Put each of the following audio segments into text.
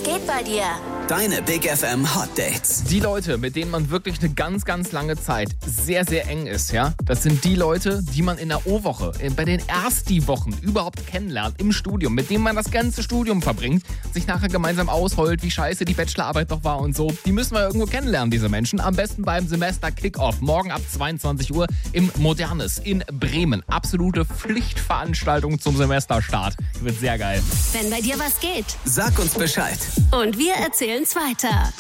geht bei dir? Deine Big FM Hot Dates. Die Leute, mit denen man wirklich eine ganz, ganz lange Zeit sehr, sehr eng ist, ja, das sind die Leute, die man in der O-Woche, bei den Ersti-Wochen überhaupt kennenlernt, im Studium, mit denen man das ganze Studium verbringt, sich nachher gemeinsam ausheult, wie scheiße die Bachelorarbeit doch war und so. Die müssen wir irgendwo kennenlernen, diese Menschen. Am besten beim Semester-Kick-Off, morgen ab 22 Uhr im Modernes in Bremen. Absolute Pflichtveranstaltung zum Semesterstart. Wird sehr geil. Wenn bei dir was geht. Sag uns Bescheid. Und wir erzählen's weiter.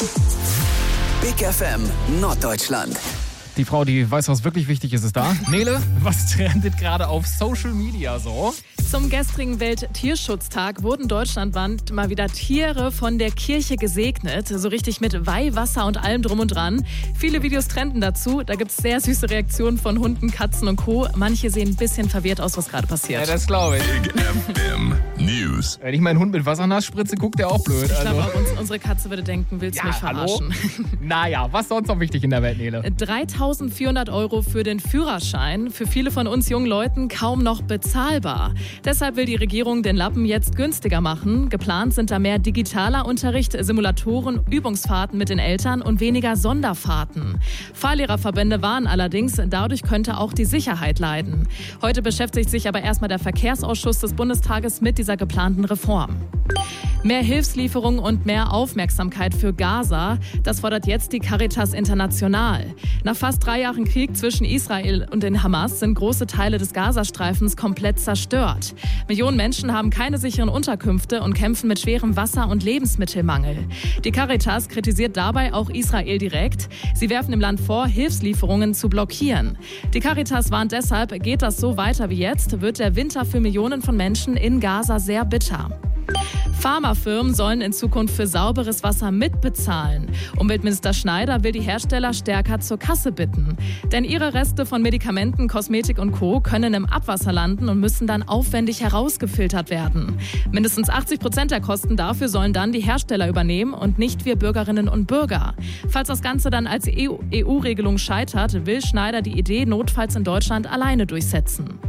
Big FM Norddeutschland. Die Frau, die weiß, was wirklich wichtig ist, ist da. Nele, was trendet gerade auf Social Media so? Zum gestrigen Welttierschutztag wurden deutschlandweit mal wieder Tiere von der Kirche gesegnet. So richtig mit Weihwasser und allem drum und dran. Viele Videos trenden dazu. Da gibt es sehr süße Reaktionen von Hunden, Katzen und Co. Manche sehen ein bisschen verwirrt aus, was gerade passiert. Ja, das glaube ich. Big FM News. Wenn ich meinen Hund mit Wasser nass spritze, guckt der auch blöd. Ich glaube, auch unsere Katze würde denken, willst du mich verarschen? Hallo? Naja, was sonst noch wichtig in der Welt, Nele? 3.400 € für den Führerschein. Für viele von uns jungen Leuten kaum noch bezahlbar. Deshalb will die Regierung den Lappen jetzt günstiger machen. Geplant sind da mehr digitaler Unterricht, Simulatoren, Übungsfahrten mit den Eltern und weniger Sonderfahrten. Fahrlehrerverbände warnen allerdings, dadurch könnte auch die Sicherheit leiden. Heute beschäftigt sich aber erstmal der Verkehrsausschuss des Bundestages mit dieser geplanten Reform. Mehr Hilfslieferung und mehr Aufmerksamkeit für Gaza, das fordert jetzt die Caritas International. Nach fast 3 Jahren Krieg zwischen Israel und den Hamas sind große Teile des Gazastreifens komplett zerstört. Millionen Menschen haben keine sicheren Unterkünfte und kämpfen mit schwerem Wasser- und Lebensmittelmangel. Die Caritas kritisiert dabei auch Israel direkt. Sie werfen dem Land vor, Hilfslieferungen zu blockieren. Die Caritas warnt deshalb, geht das so weiter wie jetzt, wird der Winter für Millionen von Menschen in Gaza sehr bitter. Pharmafirmen sollen in Zukunft für sauberes Wasser mitbezahlen. Umweltminister Schneider will die Hersteller stärker zur Kasse bitten. Denn ihre Reste von Medikamenten, Kosmetik und Co. können im Abwasser landen und müssen dann aufwendig herausgefiltert werden. Mindestens 80% der Kosten dafür sollen dann die Hersteller übernehmen und nicht wir Bürgerinnen und Bürger. Falls das Ganze dann als EU-Regelung scheitert, will Schneider die Idee notfalls in Deutschland alleine durchsetzen.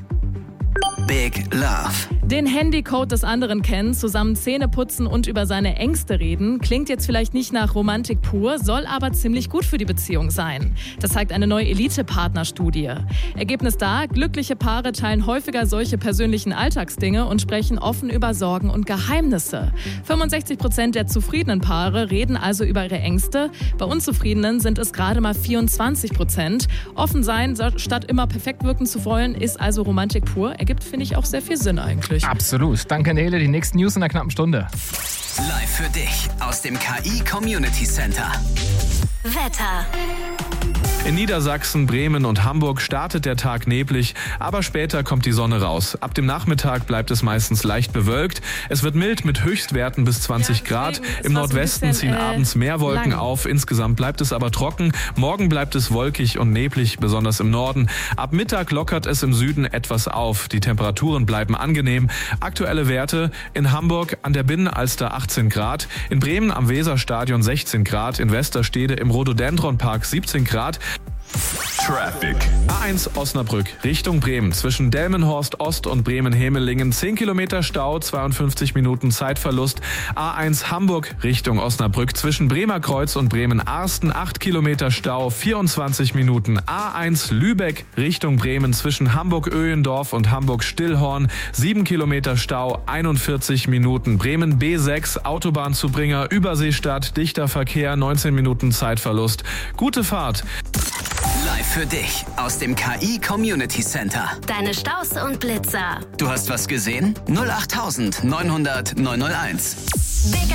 Big Love. Den Handycode des anderen kennen, zusammen Zähne putzen und über seine Ängste reden, klingt jetzt vielleicht nicht nach Romantik pur, soll aber ziemlich gut für die Beziehung sein. Das zeigt eine neue Elite-Partner-Studie. Ergebnis da, glückliche Paare teilen häufiger solche persönlichen Alltagsdinge und sprechen offen über Sorgen und Geheimnisse. 65% der zufriedenen Paare reden also über ihre Ängste, bei Unzufriedenen sind es gerade mal 24%. Offen sein, statt immer perfekt wirken zu wollen, ist also Romantik pur. Ergibt, finde ich, auch sehr viel Sinn eigentlich. Absolut. Danke, Nele. Die nächsten News in einer knappen Stunde. Live für dich aus dem KI Community Center. Wetter. In Niedersachsen, Bremen und Hamburg startet der Tag neblig, aber später kommt die Sonne raus. Ab dem Nachmittag bleibt es meistens leicht bewölkt. Es wird mild mit Höchstwerten bis 20 Grad. Im Nordwesten ziehen abends mehr Wolken auf. Insgesamt bleibt es aber trocken. Morgen bleibt es wolkig und neblig, besonders im Norden. Ab Mittag lockert es im Süden etwas auf. Die Temperaturen bleiben angenehm. Aktuelle Werte: in Hamburg an der Binnenalster 18 Grad, in Bremen am Weserstadion 16 Grad, in Westerstede im Rhododendronpark 17 Grad. Traffic. A1 Osnabrück Richtung Bremen. Zwischen Delmenhorst Ost und Bremen-Hemelingen 10 Kilometer Stau, 52 Minuten Zeitverlust. A1 Hamburg Richtung Osnabrück. Zwischen Bremer Kreuz und Bremen-Arsten 8 Kilometer Stau, 24 Minuten. A1 Lübeck Richtung Bremen. Zwischen Hamburg-Öhendorf und Hamburg-Stillhorn 7 Kilometer Stau, 41 Minuten. Bremen B6 Autobahnzubringer Überseestadt. Dichter Verkehr, 19 Minuten Zeitverlust. Gute Fahrt. Live für dich aus dem KI Community Center. Deine Staus und Blitzer. Du hast was gesehen? 08900 901. Big